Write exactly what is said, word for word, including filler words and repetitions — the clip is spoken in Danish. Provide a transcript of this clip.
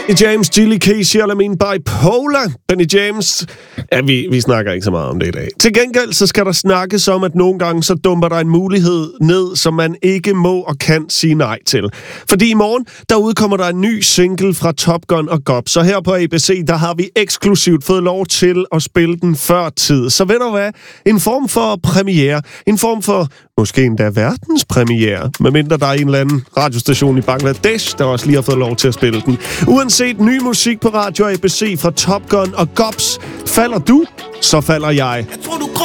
James, Gilly Casey og Lamin Bipolar. Benny James. Ja, vi, vi snakker ikke så meget om det i dag. Til gengæld så skal der snakkes om, at nogle gange så dumper der en mulighed ned, som man ikke må og kan sige nej til. Fordi i morgen, der udkommer der en ny single fra Top Gun og Gob. Så her på A B C, der har vi eksklusivt fået lov til at spille den før tid. Så ved du hvad? En form for premiere. En form for måske endda verdenspremiere. Medmindre der er en eller anden radiostation i Bangladesh, der også lige har fået lov til at spille den. Uanset ny musik på Radio A B C fra Top Gun og Gobs, falder du, så falder jeg. Jeg tror, du